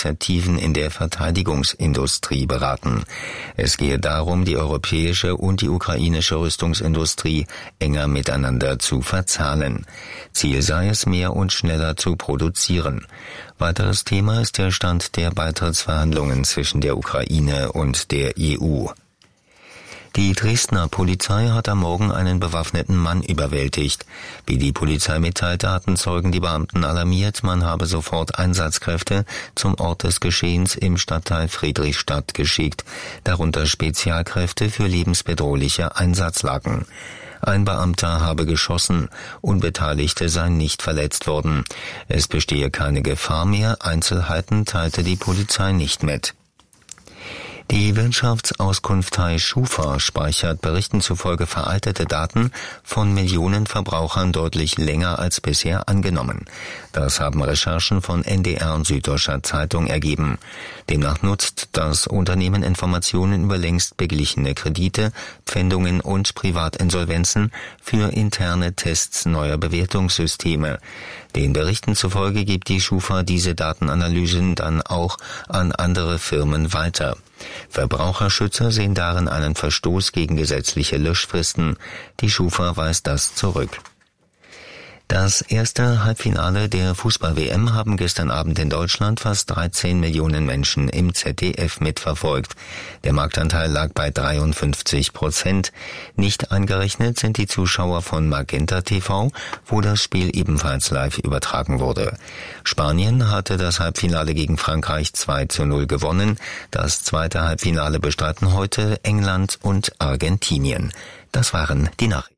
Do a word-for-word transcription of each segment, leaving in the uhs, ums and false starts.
Initiativen in der Verteidigungsindustrie beraten. Es gehe darum, die europäische und die ukrainische Rüstungsindustrie enger miteinander zu verzahnen. Ziel sei es, mehr und schneller zu produzieren. Weiteres Thema ist der Stand der Beitrittsverhandlungen zwischen der Ukraine und der E U. Die Dresdner Polizei hat am Morgen einen bewaffneten Mann überwältigt. Wie die Polizei mitteilte, hatten Zeugen die Beamten alarmiert, man habe sofort Einsatzkräfte zum Ort des Geschehens im Stadtteil Friedrichstadt geschickt, darunter Spezialkräfte für lebensbedrohliche Einsatzlagen. Ein Beamter habe geschossen, Unbeteiligte seien nicht verletzt worden. Es bestehe keine Gefahr mehr, Einzelheiten teilte die Polizei nicht mit. Die Wirtschaftsauskunftei Schufa speichert Berichten zufolge veraltete Daten von Millionen Verbrauchern deutlich länger als bisher angenommen. Das haben Recherchen von N D R und Süddeutscher Zeitung ergeben. Demnach nutzt das Unternehmen Informationen über längst beglichene Kredite, Pfändungen und Privatinsolvenzen für interne Tests neuer Bewertungssysteme. Den Berichten zufolge gibt die Schufa diese Datenanalysen dann auch an andere Firmen weiter. Verbraucherschützer sehen darin einen Verstoß gegen gesetzliche Löschfristen. Die Schufa weist das zurück. Das erste Halbfinale der Fußball-W M haben gestern Abend in Deutschland fast dreizehn Millionen Menschen im Z D F mitverfolgt. Der Marktanteil lag bei dreiundfünfzig Prozent. Nicht eingerechnet sind die Zuschauer von Magenta T V, wo das Spiel ebenfalls live übertragen wurde. Spanien hatte das Halbfinale gegen Frankreich zwei zu null gewonnen. Das zweite Halbfinale bestreiten heute England und Argentinien. Das waren die Nachrichten.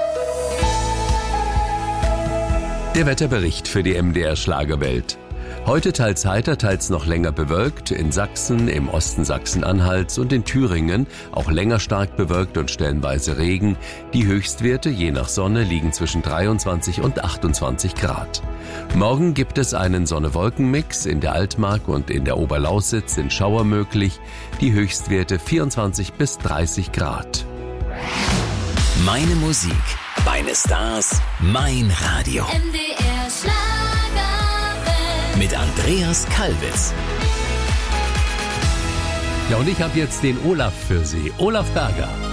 Der Wetterbericht für die M D R Schlagerwelt. Heute teils heiter, teils noch länger bewölkt, in Sachsen, im Osten Sachsen-Anhalts und in Thüringen auch länger stark bewölkt und stellenweise Regen. Die Höchstwerte je nach Sonne liegen zwischen dreiundzwanzig und achtundzwanzig Grad. Morgen gibt es einen Sonne-Wolken-Mix, in der Altmark und in der Oberlausitz sind Schauer möglich. Die Höchstwerte vierundzwanzig bis dreißig Grad. Meine Musik, meine Stars, mein Radio. M D R Schlagerwelt. Mit Andreas Kalbitz. Ja, und ich habe jetzt den Olaf für Sie. Olaf Berger.